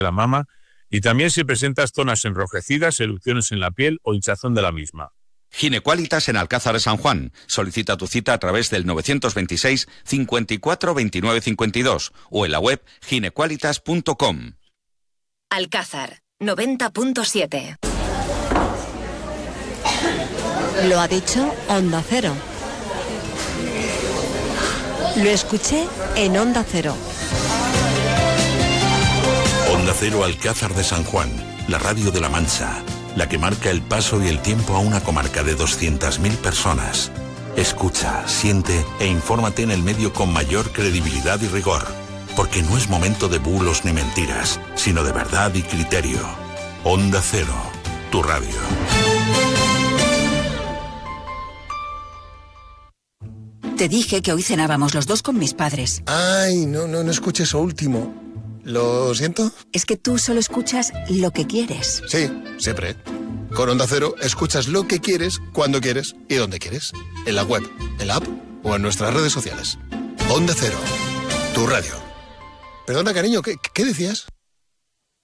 la mama y también si presentas zonas enrojecidas, erupciones en la piel o hinchazón de la misma. Ginequalitas en Alcázar de San Juan. Solicita tu cita a través del 926 54 29 52 o en la web ginequalitas.com. Alcázar, 90.7. Lo ha dicho Onda Cero. Lo escuché en Onda Cero. Onda Cero Alcázar de San Juan, la radio de La Mancha, la que marca el paso y el tiempo a una comarca de 200.000 personas. Escucha, siente e infórmate en el medio con mayor credibilidad y rigor, porque no es momento de bulos ni mentiras, sino de verdad y criterio. Onda Cero, tu radio. Te dije que hoy cenábamos los dos con mis padres. Ay, no escuché eso último. ¿Lo siento? Es que tú solo escuchas lo que quieres. Sí, siempre. Con Onda Cero escuchas lo que quieres, cuando quieres y donde quieres. En la web, en la app o en nuestras redes sociales. Onda Cero, tu radio. Perdona, cariño, ¿qué decías?